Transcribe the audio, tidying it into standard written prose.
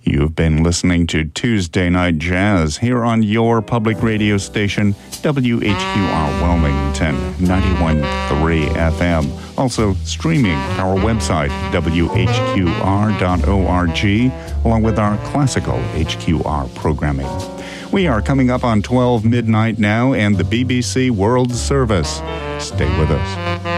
You've been listening to Tuesday Night Jazz here on your public radio station, WHQR Wilmington, 91.3 FM. Also streaming our website, WHQR.org, along with our classical HQR programming. We are coming up on 12 midnight now and the BBC World Service. Stay with us.